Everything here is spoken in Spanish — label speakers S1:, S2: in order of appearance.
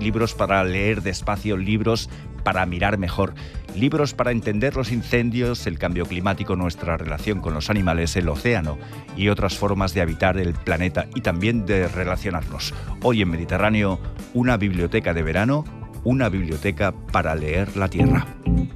S1: libros para leer despacio, libros para mirar mejor, libros para entender los incendios, el cambio climático, nuestra relación con los animales, el océano y otras formas de habitar el planeta y también de relacionarnos. Hoy en Mediterráneo, una biblioteca de verano, una biblioteca para leer la tierra.